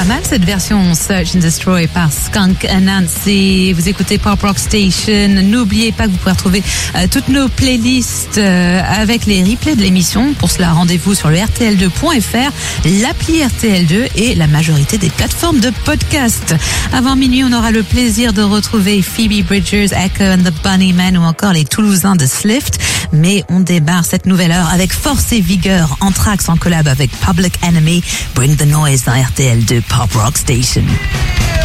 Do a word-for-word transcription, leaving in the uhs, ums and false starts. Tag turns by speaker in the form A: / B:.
A: mal cette version Search and Destroy par Skunk Anansi. Vous écoutez Pop Rock Station. N'oubliez pas que vous pouvez retrouver euh, toutes nos playlists euh, avec les replays de l'émission. Pour cela, rendez-vous sur le R T L deux point F R, l'appli R T L deux et la majorité des plateformes de podcast. Avant minuit, on aura le plaisir de retrouver Phoebe Bridgers, Echo and the Bunnymen ou encore les Toulousains de Slift. Mais on démarre cette nouvelle heure avec force et vigueur. Anthrax en collab avec Public Enemy. Bring the noise dans R T L deux Pop Rock Station.